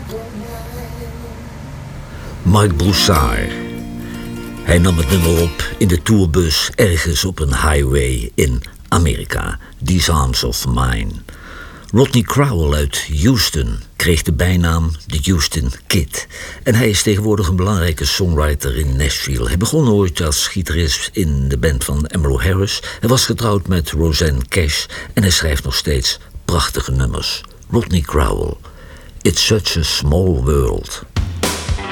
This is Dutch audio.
Mike Broussard. Hij nam het nummer op in de tourbus ergens op een highway in Amerika. These Arms of Mine. Rodney Crowell uit Houston kreeg de bijnaam de Houston Kid. En hij is tegenwoordig een belangrijke songwriter in Nashville. Hij begon ooit als gitarist in de band van Emmylou Harris. Hij was getrouwd met Rosanne Cash en hij schrijft nog steeds prachtige nummers. Rodney Crowell. It's such a small world.